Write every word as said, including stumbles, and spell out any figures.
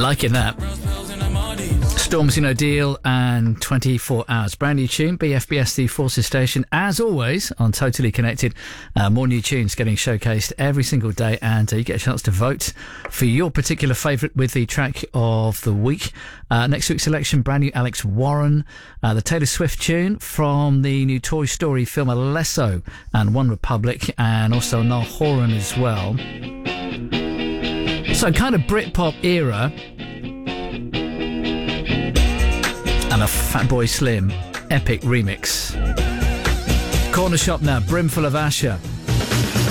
Liking that. Stormzy No Deal and twenty-four hours. Brand new tune, B F B S, the Forces Station. As always, on Totally Connected, uh, more new tunes getting showcased every single day, and uh, you get a chance to vote for your particular favourite with the track of the week. Uh, next week's selection, brand new Alex Warren, uh, the Taylor Swift tune from the new Toy Story film Alesso and One Republic, and also Niall Horan as well. So kind of Britpop era. And a Fatboy Slim epic remix. Corner Shop now, Brimful of Asher.